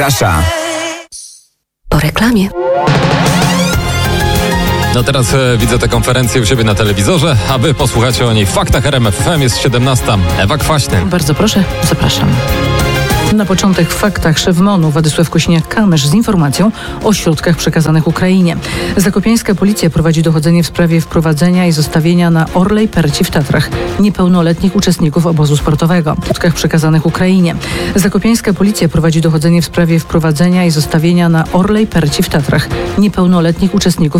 Rasza. Po reklamie. No teraz widzę tę konferencję u siebie na telewizorze, aby posłuchać o niej w Faktach RMF FM. Jest 17. Ewa Kwaśny. Bardzo proszę, zapraszam. Na początek w Faktach szef MON-u Władysław Kosiniak-Kamysz z informacją o środkach przekazanych Ukrainie. Zakopiańska policja prowadzi dochodzenie w sprawie wprowadzenia i zostawienia na Orlej Perci w Tatrach niepełnoletnich uczestników obozu sportowego. W środkach przekazanych Ukrainie. Zakopiańska policja prowadzi dochodzenie w sprawie wprowadzenia i zostawienia na Orlej Perci w Tatrach niepełnoletnich uczestników